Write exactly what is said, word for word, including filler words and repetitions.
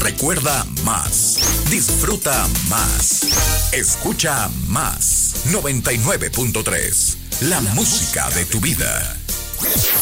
Recuerda más. Disfruta más. Escucha más. noventa y nueve punto tres. La música de tu vida.